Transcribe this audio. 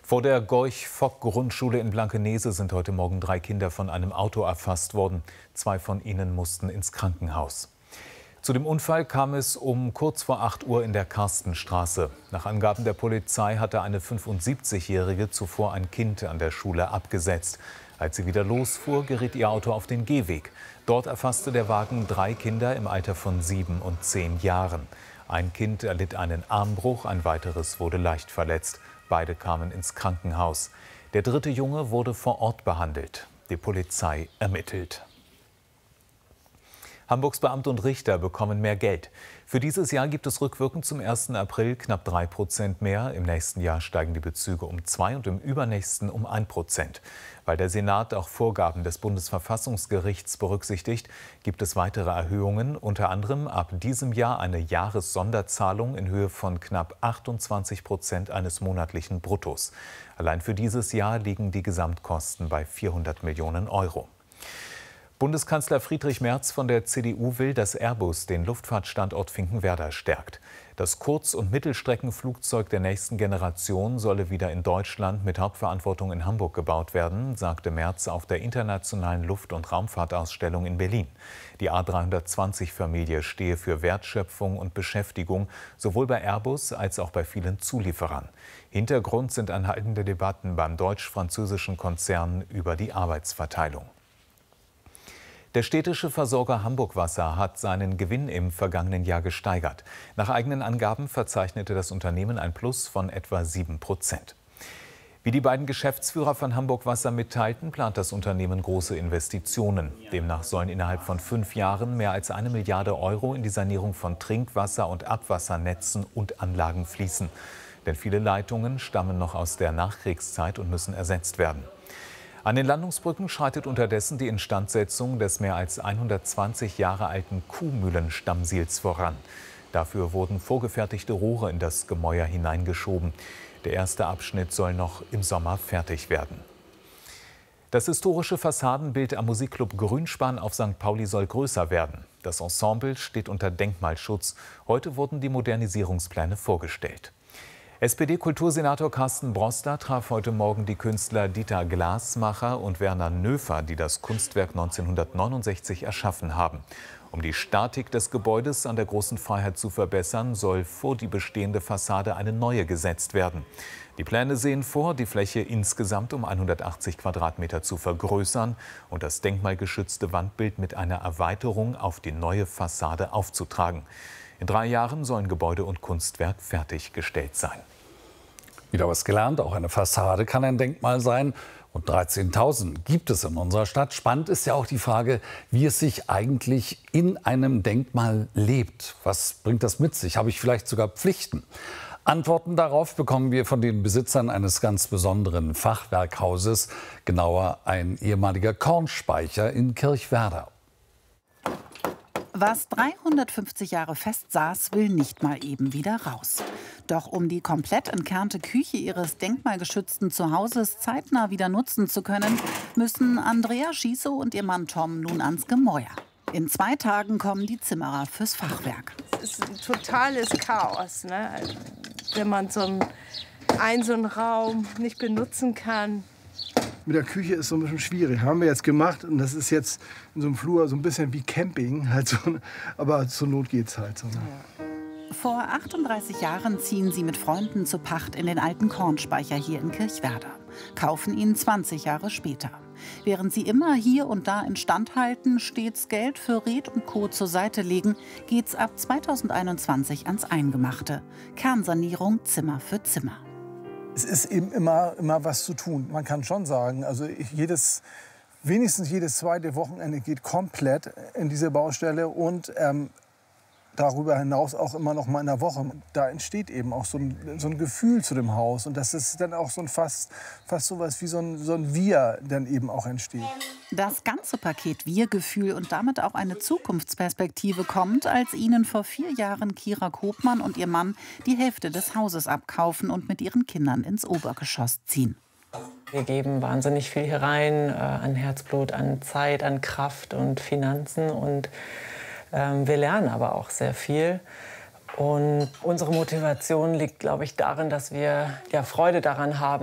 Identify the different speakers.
Speaker 1: Vor der Gorch-Fock-Grundschule in Blankenese sind heute Morgen 3 Kinder von einem Auto erfasst worden. 2 von ihnen mussten ins Krankenhaus. Zu dem Unfall kam es um kurz vor 8 Uhr in der Karstenstraße. Nach Angaben der Polizei hatte eine 75-Jährige zuvor ein Kind an der Schule abgesetzt. Als sie wieder losfuhr, geriet ihr Auto auf den Gehweg. Dort erfasste der Wagen 3 Kinder im Alter von 7 und 10 Jahren. Ein Kind erlitt einen Armbruch, ein weiteres wurde leicht verletzt. Beide kamen ins Krankenhaus. Der 3. Junge wurde vor Ort behandelt. Die Polizei ermittelt. Hamburgs Beamte und Richter bekommen mehr Geld. Für dieses Jahr gibt es rückwirkend zum 1. April knapp 3% mehr. Im nächsten Jahr steigen die Bezüge um 2 und im übernächsten um 1%. Weil der Senat auch Vorgaben des Bundesverfassungsgerichts berücksichtigt, gibt es weitere Erhöhungen. Unter anderem ab diesem Jahr eine Jahressonderzahlung in Höhe von knapp 28% eines monatlichen Bruttos. Allein für dieses Jahr liegen die Gesamtkosten bei 400 Millionen Euro. Bundeskanzler Friedrich Merz von der CDU will, dass Airbus den Luftfahrtstandort Finkenwerder stärkt. Das Kurz- und Mittelstreckenflugzeug der nächsten Generation solle wieder in Deutschland mit Hauptverantwortung in Hamburg gebaut werden, sagte Merz auf der Internationalen Luft- und Raumfahrtausstellung in Berlin. Die A320-Familie stehe für Wertschöpfung und Beschäftigung, sowohl bei Airbus als auch bei vielen Zulieferern. Hintergrund sind anhaltende Debatten beim deutsch-französischen Konzern über die Arbeitsverteilung. Der städtische Versorger Hamburg Wasser hat seinen Gewinn im vergangenen Jahr gesteigert. Nach eigenen Angaben verzeichnete das Unternehmen ein Plus von etwa 7%. Wie die beiden Geschäftsführer von Hamburg Wasser mitteilten, plant das Unternehmen große Investitionen. Demnach sollen innerhalb von 5 Jahren mehr als 1 Milliarde Euro in die Sanierung von Trinkwasser- und Abwassernetzen und Anlagen fließen. Denn viele Leitungen stammen noch aus der Nachkriegszeit und müssen ersetzt werden. An den Landungsbrücken schreitet unterdessen die Instandsetzung des mehr als 120 Jahre alten Kuhmühlenstammsiels voran. Dafür wurden vorgefertigte Rohre in das Gemäuer hineingeschoben. Der erste Abschnitt soll noch im Sommer fertig werden. Das historische Fassadenbild am Musikclub Grünspan auf St. Pauli soll größer werden. Das Ensemble steht unter Denkmalschutz. Heute wurden die Modernisierungspläne vorgestellt. SPD-Kultursenator Carsten Broster traf heute Morgen die Künstler Dieter Glasmacher und Werner Nöfer, die das Kunstwerk 1969 erschaffen haben. Um die Statik des Gebäudes an der Großen Freiheit zu verbessern, soll vor die bestehende Fassade eine neue gesetzt werden. Die Pläne sehen vor, die Fläche insgesamt um 180 Quadratmeter zu vergrößern und das denkmalgeschützte Wandbild mit einer Erweiterung auf die neue Fassade aufzutragen. In 3 Jahren sollen Gebäude und Kunstwerk fertiggestellt sein.
Speaker 2: Wieder was gelernt, auch eine Fassade kann ein Denkmal sein. Und 13.000 gibt es in unserer Stadt. Spannend ist ja auch die Frage, wie es sich eigentlich in einem Denkmal lebt. Was bringt das mit sich? Habe ich vielleicht sogar Pflichten? Antworten darauf bekommen wir von den Besitzern eines ganz besonderen Fachwerkhauses, genauer ein ehemaliger Kornspeicher in Kirchwerder.
Speaker 3: Was 350 Jahre fest saß, will nicht mal eben wieder raus. Doch um die komplett entkernte Küche ihres denkmalgeschützten Zuhauses zeitnah wieder nutzen zu können, müssen Andrea Schießow und ihr Mann Tom nun ans Gemäuer. In 2 Tagen kommen die Zimmerer fürs Fachwerk.
Speaker 4: Es ist ein totales Chaos, ne? Wenn man so einen Raum nicht benutzen kann.
Speaker 5: Mit der Küche ist so ein bisschen schwierig. Haben wir jetzt gemacht und das ist jetzt in so einem Flur so ein bisschen wie Camping. Halt so, aber zur Not geht's halt so.
Speaker 3: Vor 38 Jahren ziehen sie mit Freunden zur Pacht in den alten Kornspeicher hier in Kirchwerder. Kaufen ihn 20 Jahre später. Während sie immer hier und da instand halten, stets Geld für Red und Co. zur Seite legen, geht's ab 2021 ans Eingemachte. Kernsanierung Zimmer für Zimmer.
Speaker 5: Es ist eben immer was zu tun. Man kann schon sagen, also wenigstens jedes 2. Wochenende geht komplett in diese Baustelle und darüber hinaus auch immer noch mal in der Woche. Da entsteht eben auch so ein Gefühl zu dem Haus und das ist dann auch so fast so was wie so ein Wir dann eben auch entsteht.
Speaker 3: Das ganze Paket Wir-Gefühl und damit auch eine Zukunftsperspektive kommt, als ihnen vor 4 Jahren Kira Kopmann und ihr Mann die Hälfte des Hauses abkaufen und mit ihren Kindern ins Obergeschoss ziehen.
Speaker 6: Wir geben wahnsinnig viel hier rein, an Herzblut, an Zeit, an Kraft und Finanzen und wir lernen aber auch sehr viel. Und unsere Motivation liegt, glaube ich, darin, dass wir Freude daran haben.